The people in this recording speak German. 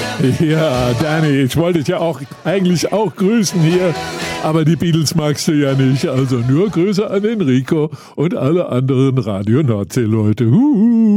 Ja, Danny, ich wollte dich ja eigentlich auch grüßen hier, aber die Beatles magst du ja nicht. Also nur Grüße an Enrico und alle anderen Radio Nordsee-Leute.